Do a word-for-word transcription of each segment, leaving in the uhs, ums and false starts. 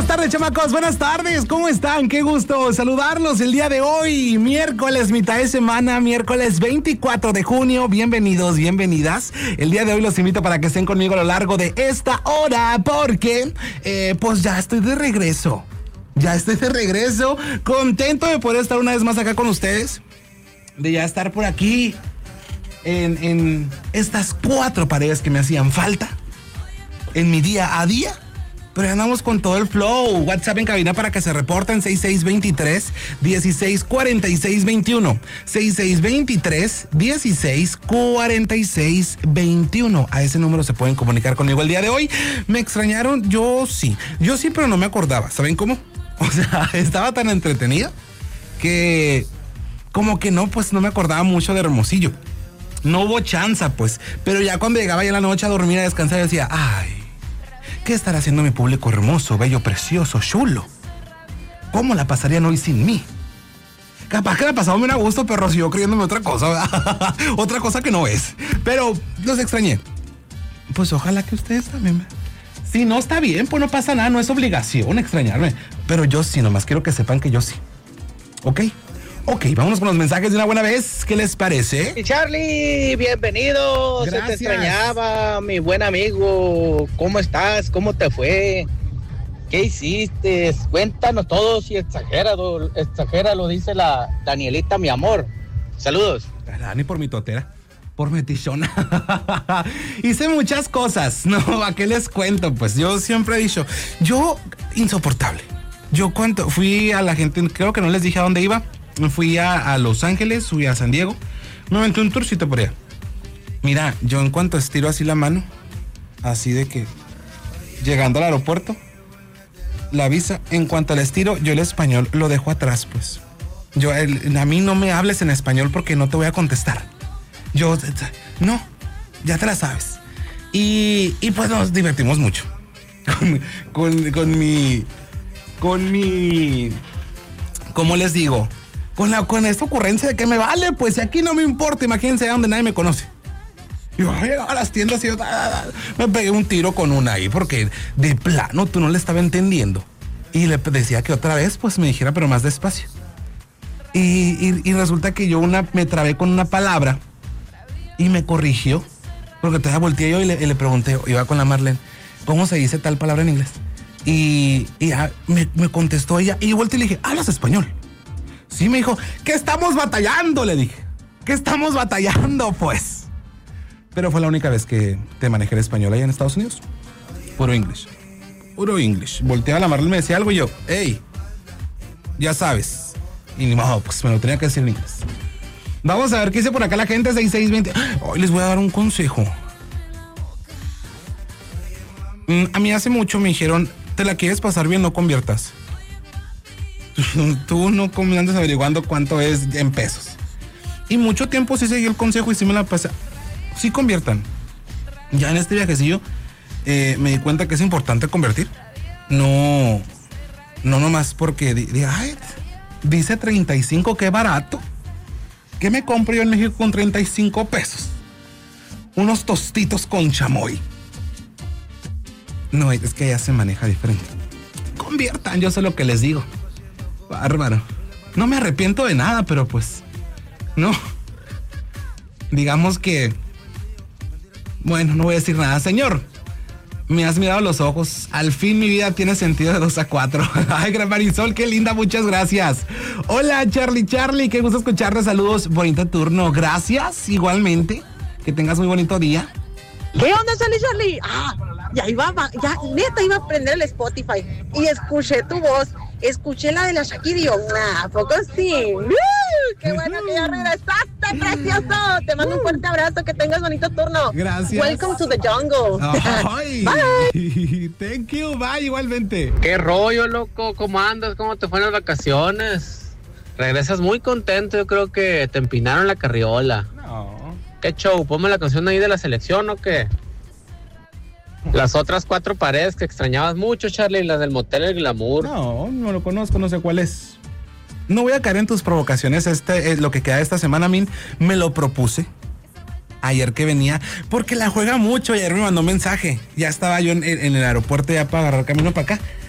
Buenas tardes, chamacos, buenas tardes, ¿cómo están? Qué gusto saludarlos el día de hoy, miércoles, mitad de semana, miércoles veinticuatro de junio, bienvenidos, bienvenidas. El día de hoy los invito para que estén conmigo a lo largo de esta hora, porque eh, pues ya estoy de regreso, ya estoy de regreso, contento de poder estar una vez más acá con ustedes, de ya estar por aquí, en, en estas cuatro paredes que me hacían falta, en mi día a día. Pero ya andamos con todo el flow. WhatsApp en cabina para que se reporten seis seis dos tres, uno seis cuatro seis dos uno. seis seis dos tres, uno seis cuatro seis dos uno. A ese número se pueden comunicar conmigo el día de hoy. ¿Me extrañaron? Yo sí. Yo sí, pero no me acordaba. ¿Saben cómo? O sea, estaba tan entretenida que como que no, pues no me acordaba mucho de Hermosillo. No hubo chance, pues. Pero ya cuando llegaba ya en la noche a dormir, a descansar, yo decía, ay, ¿qué estará haciendo mi público hermoso, bello, precioso, chulo? ¿Cómo la pasarían hoy sin mí? Capaz que la pasaba bien a gusto, pero siguió creyéndome otra cosa, ¿verdad? Otra cosa que no es. Pero los extrañé. Pues ojalá que ustedes también. Si no está bien, pues no pasa nada, no es obligación extrañarme. Pero yo sí, nomás quiero que sepan que yo sí. ¿Ok? Ok, vámonos con los mensajes de una buena vez. ¿Qué les parece? Y Charlie, bienvenido. Gracias. Se te extrañaba, mi buen amigo. ¿Cómo estás? ¿Cómo te fue? ¿Qué hiciste? Cuéntanos todo si exagéralo, exagéralo, dice la Danielita, mi amor. Saludos. Dani, por mi totera, por metichona. Hice muchas cosas, ¿no? ¿A qué les cuento? Pues yo siempre he dicho, yo, insoportable. Yo cuento, fui a la gente, creo que no les dije a dónde iba. Fui a, a Los Ángeles, fui a San Diego, me aventé un tourcito por allá. Mira, yo en cuanto estiro así la mano, así de que llegando al aeropuerto, la visa, en cuanto la estiro, yo el español lo dejo atrás, pues. Yo, el, a mí no me hables en español porque no te voy a contestar. Yo, no, ya te la sabes. Y, y pues nos divertimos mucho con, con, con mi, con mi, ¿cómo les digo? Con, la, con esta ocurrencia de que me vale, pues si aquí no me importa, imagínense donde nadie me conoce. Yo llegaba a las tiendas y yo me pegué un tiro con una ahí porque de plano tú no le estaba entendiendo. Y le decía que otra vez pues me dijera pero más despacio. Y, y, y resulta que yo una, me trabé con una palabra y me corrigió. Porque todavía volteé yo y le, y le pregunté, iba con la Marlene, ¿cómo se dice tal palabra en inglés? Y, y ah, me, me contestó ella y yo volteé y le dije, ¿hablas español? Sí, me dijo, ¿qué estamos batallando? Le dije, ¿qué estamos batallando, pues? Pero fue la única vez que te manejé el español allá en Estados Unidos. Puro English. Puro English. Volteaba a la Marlene y me decía algo y yo, hey, ya sabes. Y ni modo, pues me lo tenía que decir en inglés. Vamos a ver qué dice por acá la gente, seis seis dos cero. Hoy les voy a dar un consejo. Mm, a mí hace mucho me dijeron, ¿te la quieres pasar bien? No conviertas. Tú no andas averiguando cuánto es en pesos. Y mucho tiempo sí seguí el consejo y sí me la pasé. Sí conviertan. Ya en este viajecillo eh, me di cuenta que es importante convertir. No, no nomás porque diga, ay, dice treinta y cinco, qué barato. ¿Qué me compro yo en México con treinta y cinco pesos? Unos tostitos con chamoy. No, es que ya se maneja diferente. Conviertan, yo sé lo que les digo. Bárbaro. No me arrepiento de nada, pero pues, no. Digamos que, bueno, no voy a decir nada. Señor, me has mirado los ojos. Al fin mi vida tiene sentido de dos a cuatro. Ay, Gran Marisol, qué linda, muchas gracias. Hola, Charlie, Charlie, qué gusto escucharte. Saludos, bonito turno. Gracias, igualmente. Que tengas muy bonito día. ¿Qué onda, Charlie, Charlie? Ah, ya iba, ya, neta, iba a prender el Spotify y escuché tu voz. Escuché la de la Shakira y yo, ¿a poco sí? ¡Uh! ¡Qué bueno que ya regresaste, precioso! Te mando un fuerte abrazo, que tengas bonito turno. Gracias. Welcome to the jungle. Ay, bye. Thank you, bye, igualmente. ¿Qué rollo, loco? ¿Cómo andas? ¿Cómo te fueron las vacaciones? Regresas muy contento, yo creo que te empinaron la carriola. No. ¿Qué show? ¿Ponme la canción ahí de la selección o qué? Las otras cuatro paredes que extrañabas mucho, Charlie, las del motel El Glamour. No, no lo conozco, no sé cuál es. No voy a caer en tus provocaciones. Este, eh, lo que queda esta semana, Min, me lo propuse ayer que venía, porque la juega mucho. Ayer me mandó un mensaje. Ya estaba yo en, en el aeropuerto ya para agarrar camino para acá.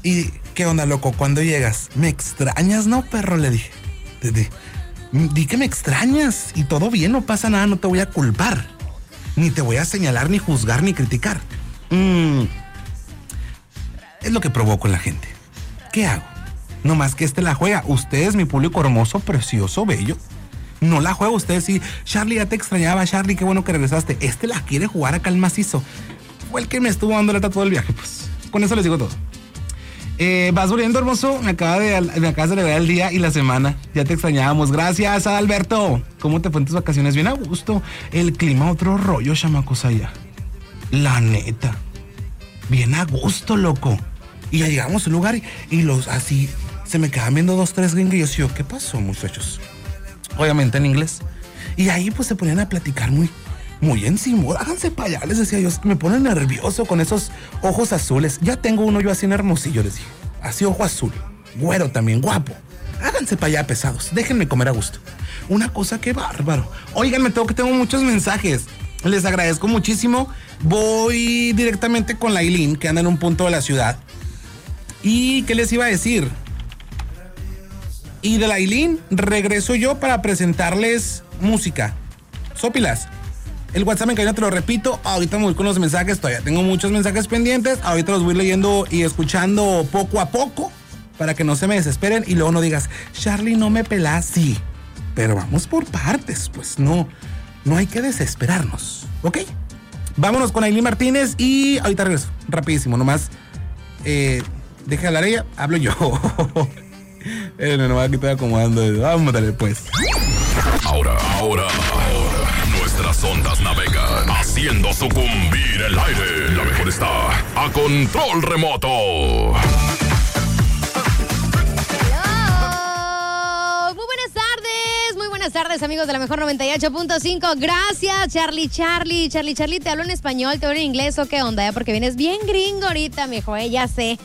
¿Y qué onda, loco? ¿Cuándo llegas? ¿Me extrañas, no, perro? Le dije. Di, di, di que me extrañas y todo bien, no pasa nada, no te voy a culpar. Ni te voy a señalar, ni juzgar, ni criticar. Mm, es lo que provoco en la gente. ¿Qué hago? No más que este la juega. Usted es mi público hermoso, precioso, bello. No la juega usted, sí. Charlie, ya te extrañaba, Charlie, qué bueno que regresaste. Este la quiere jugar acá al macizo. Fue el que me estuvo dando lata todo el viaje, pues. Con eso les digo todo. Eh, vas volviendo, hermoso. Me, acaba de, me acabas de celebrar el día y la semana. Ya te extrañábamos. Gracias, Alberto. ¿Cómo te fue en tus vacaciones? Bien a gusto. El clima, otro rollo, chamacos, allá. La neta. Bien a gusto, loco. Y ya llegamos al lugar y, y los así se me quedaban viendo dos, tres gringos. Y yo, ¿qué pasó, muchachos? Obviamente en inglés. Y ahí pues se ponían a platicar muy, muy encima. Háganse para allá, les decía yo. Me ponen nervioso con esos ojos azules. Ya tengo uno yo así en Hermosillo, les dije. Así ojo azul. Güero también, guapo. Háganse para allá, pesados. Déjenme comer a gusto. Una cosa que bárbaro. Oigan, me tengo que tengo muchos mensajes. Les agradezco muchísimo. Voy directamente con la Aileen, que anda en un punto de la ciudad. ¿Y qué les iba a decir? Y de la Aileen regreso yo para presentarles música. Sópilas. El WhatsApp en cabina, te lo repito. Ahorita me voy con los mensajes. Todavía tengo muchos mensajes pendientes. Ahorita los voy leyendo y escuchando poco a poco para que no se me desesperen y luego no digas, Charlie, no me pelas. Sí, pero vamos por partes. Pues no, no hay que desesperarnos. ¿Ok? Vámonos con Aileen Martínez y ahorita regreso. Rapidísimo, nomás. Eh, deje hablar ella, hablo yo. Eh, no, no, aquí estoy acomodando. Vamos, dale pues. Ahora, ahora, ahora, nuestras ondas navegan haciendo sucumbir el aire. La mejor está a control remoto. Buenas tardes, amigos de la mejor noventa y ocho punto cinco. Gracias, Charlie, Charlie. Charlie, Charlie, ¿te hablo en español, te hablo en inglés o qué onda? ¿Eh? Porque vienes bien gringo ahorita, mijo, eh, ya sé.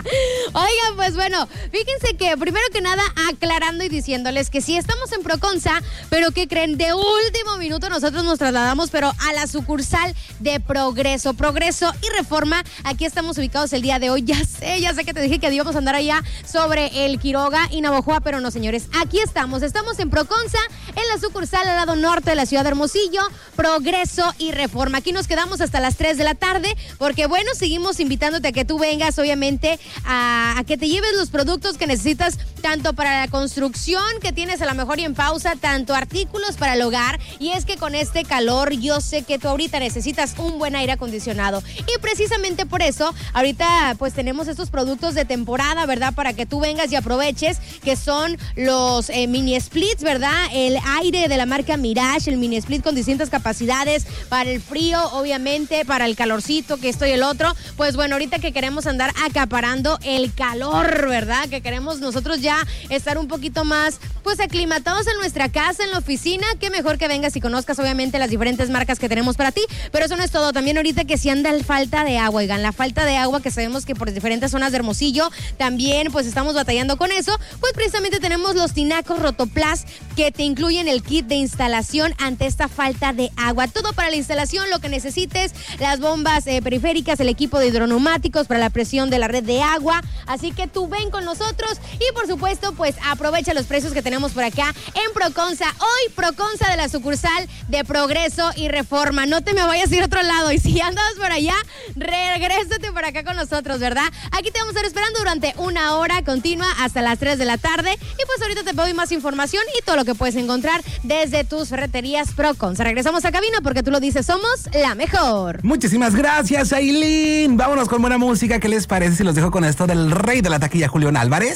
Oigan, pues bueno, fíjense que primero que nada aclarando y diciéndoles que sí estamos en Proconza, pero que creen, de último minuto nosotros nos trasladamos, pero a la sucursal de Progreso, Progreso y Reforma. Aquí estamos ubicados el día de hoy. Ya sé, ya sé que te dije que íbamos a andar allá sobre el Quiroga y Navojoa, pero no, señores, aquí estamos. Estamos en Proconza, en la sucursal al lado norte de la ciudad de Hermosillo, Progreso y Reforma. Aquí nos quedamos hasta las tres de la tarde, porque bueno, seguimos invitándote a que tú vengas, obviamente, a, a que te lleves los productos que necesitas, tanto para la construcción que tienes a lo mejor y en pausa, tanto artículos para el hogar, y es que con este calor yo sé que tú ahorita necesitas un buen aire acondicionado, y precisamente por eso, ahorita pues tenemos estos productos de temporada, ¿verdad? Para que tú vengas y aproveches, que son los eh, mini splits, ¿verdad? El aire de la marca Mirage, el mini split con distintas capacidades para el frío, obviamente, para el calorcito, que esto y el otro. Pues bueno, ahorita que queremos andar acaparando el calor, ¿verdad? Que queremos nosotros ya estar un poquito más, pues, aclimatados en nuestra casa, en la oficina. Qué mejor que vengas y conozcas, obviamente, las diferentes marcas que tenemos para ti. Pero eso no es todo. También ahorita que si anda la falta de agua, oigan, la falta de agua que sabemos que por diferentes zonas de Hermosillo también, pues, estamos batallando con eso. Pues precisamente tenemos los tinacos Rotoplas que te incluyen el kit de instalación ante esta falta de agua. Todo para la instalación, lo que necesites, las bombas eh, periféricas, el equipo de hidroneumáticos para la presión de la red de agua. Así que tú ven con nosotros y por supuesto, pues aprovecha los precios que tenemos por acá en Proconza. Hoy Proconza de la sucursal de Progreso y Reforma. No te me vayas a ir a otro lado, y si andas por allá, regrésate por acá con nosotros, ¿verdad? Aquí te vamos a estar esperando durante una hora continua hasta las tres de la tarde, y pues ahorita te doy más información y todo lo que puedes encontrar desde tus ferreterías Proconza. Regresamos a cabina porque tú lo dices, somos la mejor. Muchísimas gracias, Aileen. Vámonos con buena música. ¿Qué les parece si los dejo con esto del rey de la taquilla, Julián Álvarez?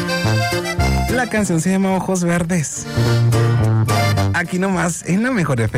La canción se llama Ojos Verdes. Aquí nomás, en la mejor F M.